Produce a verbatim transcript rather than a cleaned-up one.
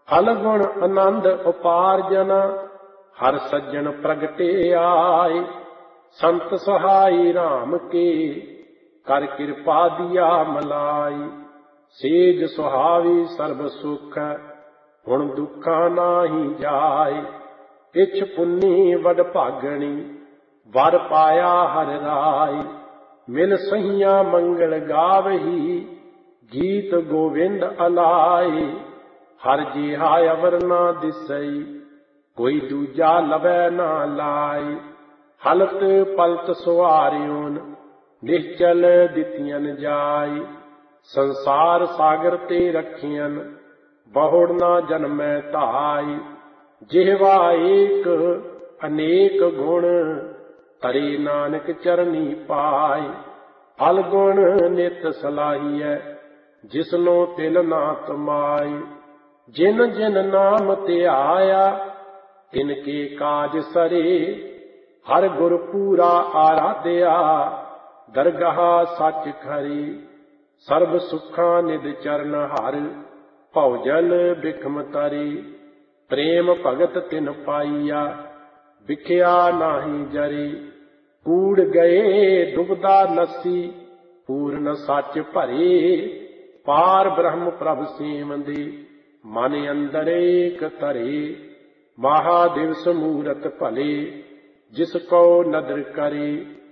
ਫਲ ਗੁਣ ਆਨੰਦ ਉਪਾਰਜਨ, ਹਰ ਸੱਜਣ ਪ੍ਰਗਟੇ ਆਏ। ਸੰਤ ਸਹਾਈ ਰਾਮ ਕੇ, ਕਰ ਕਿਰਪਾ ਦੀਆ ਮਲਾਈ। ਸੇਜ ਸੁਹਾਵੀ ਸਰਬ ਸੁਖ, ਹੁਣ ਦੁੱਖਾਂ ਨਾਹੀ ਜਾਏ। ਇਛ ਪੁੰਨੀ ਵਡ ਭਾਗਣੀ, ਵਰ ਪਾਇਆ ਹਰ ਰਾਏ। ਮਿਲ ਸਹੀਆਂ ਮੰਗਲ ਗਾਵਹੀ, ਗੀਤ ਗੋਵਿੰਦ ਅਲਾਏ। ਹਰ ਜਿਹਾ ਅਵਰ ਨਾ ਦਿਸਈ, ਕੋਈ ਦੂਜਾ ਲਵੈ ਨਾ ਲਾਏ। ਹਲਤ ਪਲਤ ਸੁਹਾਰਿਓਨ, ਨਿਸ਼ਚਲ ਦਿੱਤੀਆਂ ਜਾਈ। ਸੰਸਾਰ ਸਾਗਰ ਤੇ ਰੱਖੀਅਨ, ਬਹੁੜ ਨਾ ਜਨਮੈ ਧਾਈ। ਜਿਹਵਾ ਏਕ ਅਨੇਕ ਗੁਣ, ਤਰੇ ਨਾਨਕ ਚਰਨੀ ਪਾਏ। ਫਲ ਗੁਣ ਨਿਤ ਸਲਾਹੀਐ, ਜਿਸਨੋ ਤਿਲ ਨਾ ਤਮਾਏ। ਜਿਨ ਜਿਨ ਨਾਮ ਧਿਆਇਆ, ਤਿਨ ਕੇ ਕਾਜ ਸਰੇ। ਹਰ ਗੁਰ ਪੂਰਾ ਆਰਾਧਿਆ, ਦਰਗਾਹ ਸੱਚ ਖਰੀ। ਸਰਬ ਸੁੱਖਾਂ ਨਿਧ ਚਰਨ ਹਰ, ਭਉਜਲ ਬਿਖਮ ਤਰੀ। ਪ੍ਰੇਮ ਭਗਤ ਤਿਨ ਪਾਈਆ, ਵਿਖਿਆ ਨਾਹੀ ਜਰੀ। ਕੂੜ ਗਏ ਦੁਬਦਾ ਨਸੀ, ਪੂਰਨ ਸੱਚ ਭਰੇ। ਪਾਰ ਬ੍ਰਹਮ ਪ੍ਰਭ ਸੇਵੰਦੇ, ਮਨ ਅੰਦਰ ਏਕ ਧਰੇ। ਮਹਾਦਿਵਸ ਮੂਰਤ ਭਲੇ, ਜਿਸ ਕੋ ਨਦਰ ਕਰੇ।